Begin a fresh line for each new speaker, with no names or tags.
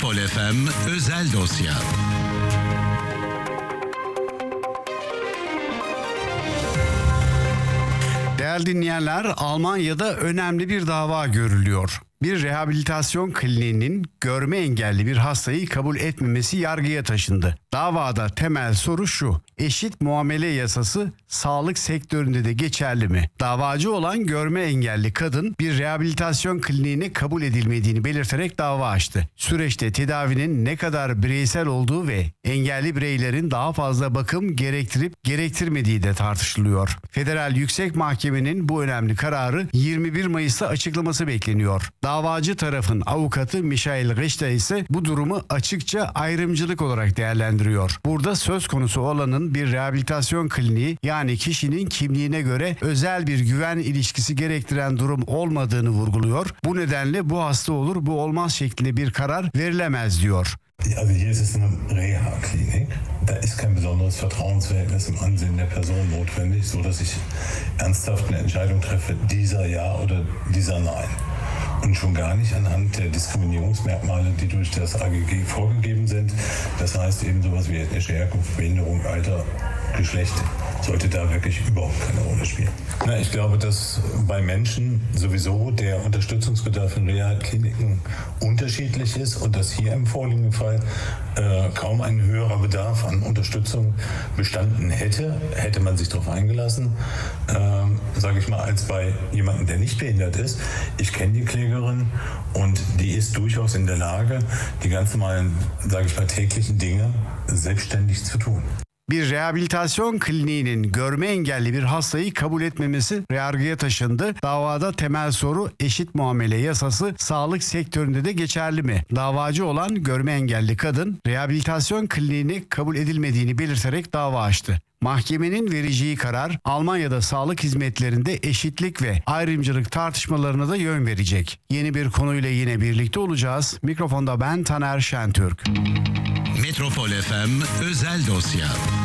Metropol FM özel dosya. Değerli dinleyenler, Almanya'da önemli bir dava görülüyor. Bir rehabilitasyon kliniğinin görme engelli bir hastayı kabul etmemesi yargıya taşındı. Davada temel soru şu: eşit muamele yasası sağlık sektöründe de geçerli mi? Davacı olan görme engelli kadın bir rehabilitasyon kliniğine kabul edilmediğini belirterek dava açtı. Süreçte tedavinin ne kadar bireysel olduğu ve engelli bireylerin daha fazla bakım gerektirip gerektirmediği de tartışılıyor. Federal Yüksek Mahkemenin bu önemli kararı 21 Mayıs'ta açıklaması bekleniyor. Davacı tarafın avukatı Michael Richter ise bu durumu açıkça ayrımcılık olarak değerlendiriyor. Burada söz konusu olanın bir rehabilitasyon kliniği, yani kişinin kimliğine göre özel bir güven ilişkisi gerektiren durum olmadığını vurguluyor. Bu nedenle bu hasta olur, bu olmaz şeklinde bir karar verilemez diyor.
Also hier ist es eine Reha-Klinik. Da ist kein besonderes Vertrauensverhältnis im Ansehen der Person notwendig, so dass ich ernsthaft eine Entscheidung treffe, dieser ja oder dieser nein. Und schon gar nicht anhand der Diskriminierungsmerkmale, die durch das AGG vorgegeben sind. Das heißt eben sowas wie ethnische Herkunft, Behinderung, Alter, Geschlecht sollte da wirklich überhaupt keine Rolle spielen. Na, ich glaube, dass bei Menschen sowieso der Unterstützungsbedarf in Reha-Kliniken unterschiedlich ist und dass hier im vorliegenden Fall kaum ein höherer Bedarf an Unterstützung bestanden hätte man sich darauf eingelassen, sage ich mal, als bei jemandem, der nicht behindert ist. Ich kenne die Klägerin und die ist durchaus in der Lage, die ganz normalen, sage ich mal, täglichen Dinge selbstständig zu tun.
Bir rehabilitasyon kliniğinin görme engelli bir hastayı kabul etmemesi yargıya taşındı. Davada temel soru eşit muamele yasası sağlık sektöründe de geçerli mi? Davacı olan görme engelli kadın rehabilitasyon kliniğine kabul edilmediğini belirterek dava açtı. Mahkemenin vereceği karar Almanya'da sağlık hizmetlerinde eşitlik ve ayrımcılık tartışmalarına da yön verecek. Yeni bir konuyla yine birlikte olacağız. Mikrofonda ben Taner Şentürk. Metropol FM özel dosya.